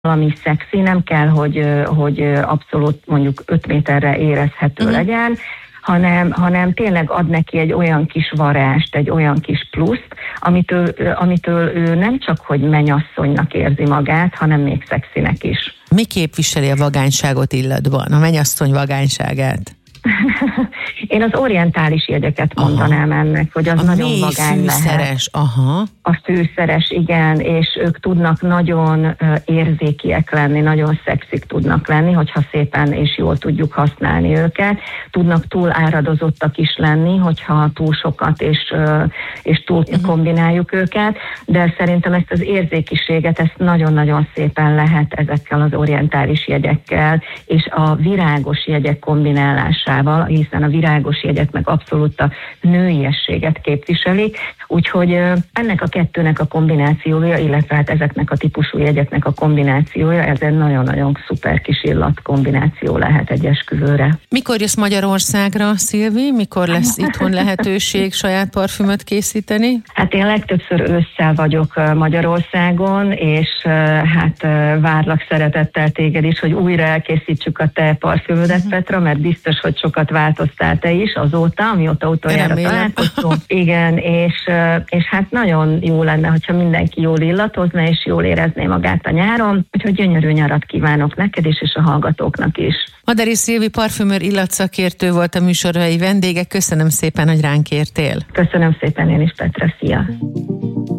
valami szexi, nem kell, hogy abszolút mondjuk 5 méterre érezhető legyen, hanem tényleg ad neki egy olyan kis varást, egy olyan kis pluszt, amitől ő nem csak, hogy mennyasszonynak érzi magát, hanem még szexinek is. Mi képviseli a vagányságot illatban, a mennyasszony vagányságát? Én az orientális jegyeket mondanám ennek, hogy az nagyon vagány fűszeres, lehet. A fűszeres, igen, és ők tudnak nagyon érzékiek lenni, nagyon szexik tudnak lenni, hogyha szépen és jól tudjuk használni őket. Tudnak túl áradozottak is lenni, hogyha túl sokat és túl kombináljuk őket, de szerintem ezt az érzékiséget, ezt nagyon-nagyon szépen lehet ezekkel az orientális jegyekkel, és a virágos jegyek kombinálásával, hiszen a virágos jegyek meg abszolút a nőiességet képviselik, úgyhogy ennek a kettőnek a kombinációja, illetve hát ezeknek a típusú jegyeknek a kombinációja, ez egy nagyon-nagyon szuper kis illat kombináció lehet egy esküvőre. Mikor jössz Magyarországra, Szilvi? Mikor lesz itthon lehetőség saját parfümöt készíteni? Hát én legtöbbször ősszel vagyok Magyarországon, és hát várlak szeretettel téged is, hogy újra elkészítsük a te parfümödet, Petra, mert biztos, hogy sokat változtál te is azóta, amióta utoljára találkoztunk. Igen, és hát nagyon jó lenne, hogyha mindenki jól illatozna, és jól érezné magát a nyáron, úgyhogy gyönyörű nyarat kívánok neked is, és a hallgatóknak is. Madari Szilvi parfümőr illatszakértő volt a műsorai vendége. Köszönöm szépen, hogy ránk értél. Köszönöm szépen én is, Petra, szia!